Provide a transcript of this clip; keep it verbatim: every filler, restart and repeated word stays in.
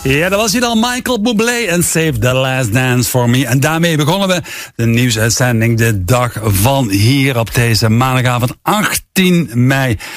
Ja, dat was hier dan Michael Bublé en Save the Last Dance for Me. En daarmee begonnen we de nieuwsuitzending de dag van hier op deze maandagavond achttien mei.